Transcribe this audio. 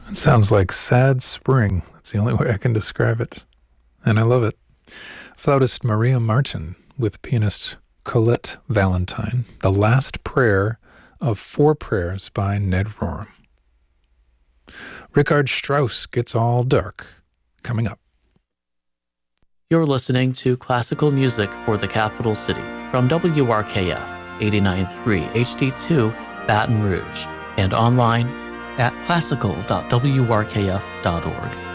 It sounds like sad spring. That's the only way I can describe it. And I love it. Flautist Maria Martin with pianist Colette Valentine, The Last Prayer of Four Prayers by Ned Rorem. Richard Strauss Gets All Dark, coming up. You're listening to Classical Music for the Capital City from WRKF 89.3 HD2 Baton Rouge and online at classical.wrkf.org.